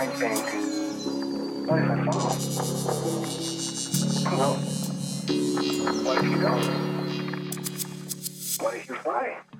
might think, what if I fall? Well, what if you don't? What if you fly?